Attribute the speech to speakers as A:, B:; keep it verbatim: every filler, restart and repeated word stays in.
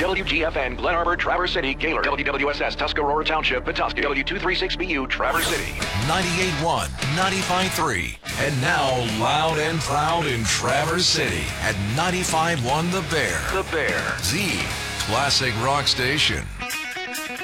A: W G F N, Glen Arbor, Traverse City, Gaylord. W W S S, Tuscarora Township, Petoskey. W two thirty-six B U, Traverse City.
B: ninety-eight point one, ninety-five point three. And now loud and proud in Traverse City at ninety-five point one The Bear.
A: The Bear.
B: The classic rock station.